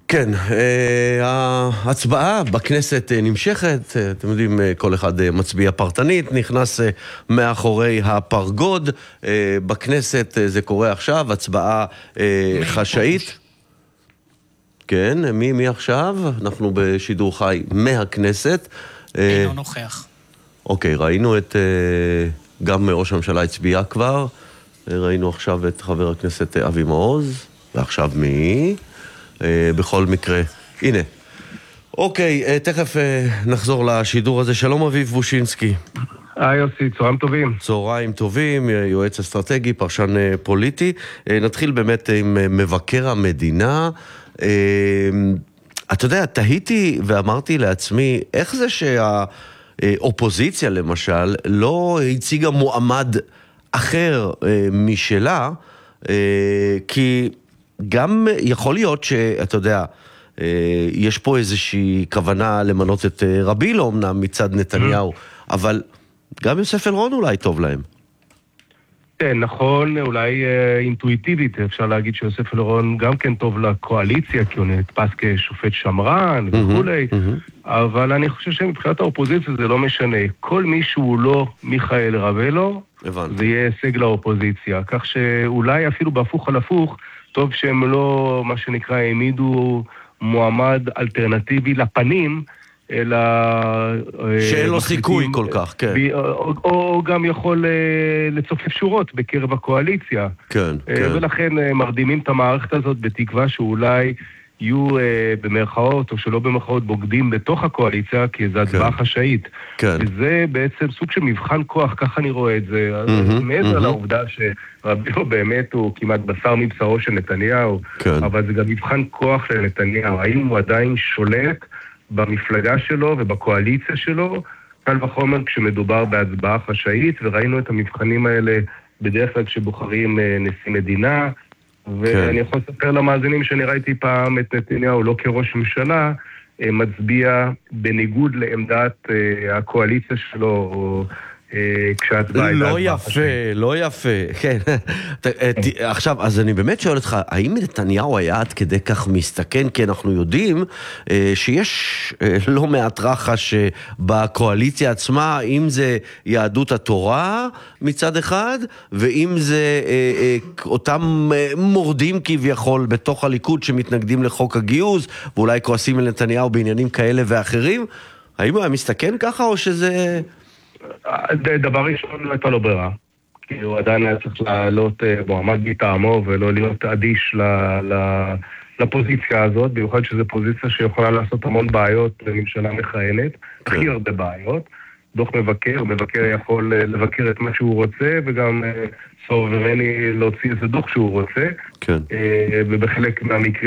כן, ההצבעה בכנסת נמשכת, אתם יודעים, כל אחד מצביע פרטנית, נכנס מאחורי הפרגוד, בכנסת זה קורה עכשיו, הצבעה חשאית. כן, מי עכשיו? אנחנו בשידור חי מהכנסת. אינו נוכח. אוקיי, ראינו את, גם ראש הממשלה הצביע כבר, ראינו עכשיו את חבר הכנסת אבי מעוז, ועכשיו מי? בכל מקרה, הנה. אוקיי, תכף נחזור לשידור הזה. שלום אביב בושינסקי. יוסי, צהריים טובים. צהריים טובים, יועץ אסטרטגי, פרשן פוליטי. נתחיל באמת עם מבקר המדינה. אתה יודע, תהיתי ואמרתי לעצמי, איך זה שהאופוזיציה למשל לא הציגה מועמד אחר משלה, כי גם יכול להיות שאתה יודע, יש פה איזושהי כוונה למנות את רבילו אמנם מצד נתניהו, אבל גם יוסף אלרון אולי טוב להם. כן, נכון, אולי אינטואיטיבית אפשר להגיד שיוסף אלרון גם כן טוב לקואליציה, כי הוא נתפס כשופט שמרן וכולי, אבל אני חושב שמבחינת האופוזיציה זה לא משנה. כל מי שהוא לא מיכאל רבילו, זה יהיה הישג לאופוזיציה, כך שאולי אפילו בהפוך על הפוך, טוב שהם לא, מה שנקרא, העמידו מועמד אלטרנטיבי לפנים, אלא שאין לו סיכוי כל כך, כן. או גם יכול לצופף שורות בקרב הקואליציה. כן, כן. ולכן מרדימים את המערכת הזאת בתקווה שאולי יהיו במרכאות או שלא במרכאות בוגדים בתוך הקואליציה, כי זה הצבעה חשאית. כן. וזה בעצם סוג של מבחן כוח, ככה אני רואה את זה. מעבר לעובדה שרבילו באמת הוא כמעט בשר מבשרו של נתניהו, אבל זה גם מבחן כוח לנתניהו. האם הוא עדיין שולט במפלגה שלו ובקואליציה שלו, קל וחומר כשמדובר בהצבעה חשאית, וראינו את המבחנים האלה בדרך כלל כשבוחרים נשיא מדינה, ואני יכול לספר למאזינים שאני ראיתי פעם את נתניהו לא כראש ממשלה, מצביע בניגוד לעמדת הקואליציה שלו, או כשהצבעה הייתה לא יפה, לא יפה, כן. עכשיו, אז אני באמת שואל אותך, האם נתניהו היה עד כדי כך מסתכן? כי אנחנו יודעים שיש לא מעט רחש בקואליציה עצמה, אם זה יהדות התורה מצד אחד, ואם זה אותם מורדים כביכול בתוך הליכוד שמתנגדים לחוק הגיוס, ואולי כועסים על נתניהו בעניינים כאלה ואחרים. האם הוא היה מסתכן ככה, או שזה... דבר ראשון לא הייתה לו ברירה, כי הוא עדיין היה צריך לעלות מועמד מטעמו ולא להיות אדיש לפוזיציה הזאת, במיוחד שזו פוזיציה שיכולה לעשות המון בעיות לממשלה מכהנת, הכי הרבה בעיות. דוח מבקר יכול לבקר את מה שהוא רוצה, וגם סוברני להוציא איזה דוח שהוא רוצה, ובחלק מהמקרים